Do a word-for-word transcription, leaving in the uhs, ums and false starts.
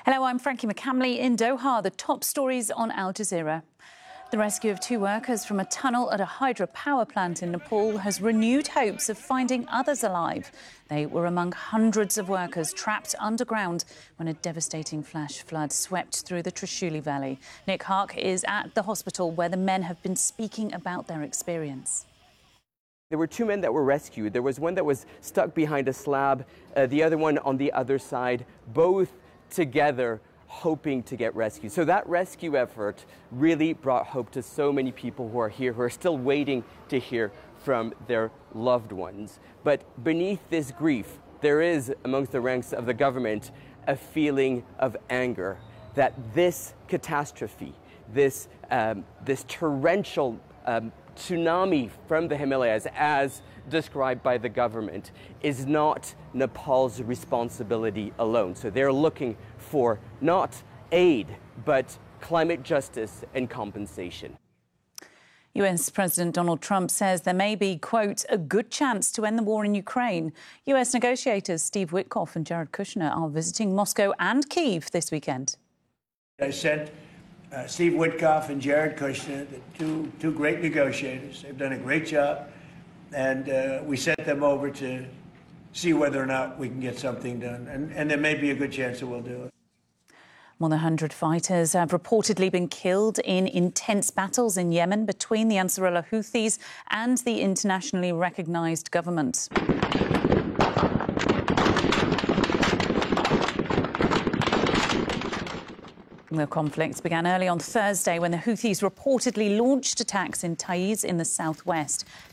Hello, I'm Frankie McCamley in Doha. The top stories on Al Jazeera. The rescue of two workers from a tunnel at a hydropower plant in Nepal has renewed hopes of finding others alive. They were among hundreds of workers trapped underground when a devastating flash flood swept through the Trishuli Valley. Nick Hark is at the hospital where the men have been speaking about their experience. There were two men that were rescued. There was one that was stuck behind a slab, uh, the other one on the other side, both together hoping to get rescued. So that rescue effort really brought hope to so many people who are here, who are still waiting to hear from their loved ones. But beneath this grief, there is, amongst the ranks of the government, a feeling of anger that this catastrophe, this, um, this torrential um, tsunami from the Himalayas, as described by the government, is not Nepal's responsibility alone. So they're looking for not aid, but climate justice and compensation. U S President Donald Trump says there may be, quote, a good chance to end the war in Ukraine. U S negotiators Steve Witkoff and Jared Kushner are visiting Moscow and Kyiv this weekend. I sent uh, Steve Witkoff and Jared Kushner, the two, two great negotiators. They've done a great job. And uh, we sent them over to see whether or not we can get something done. And, and there may be a good chance that we'll do it. More than one hundred fighters have reportedly been killed in intense battles in Yemen between the Ansarullah Houthis and the internationally recognised government. The conflict began early on Thursday when the Houthis reportedly launched attacks in Taiz in the southwest.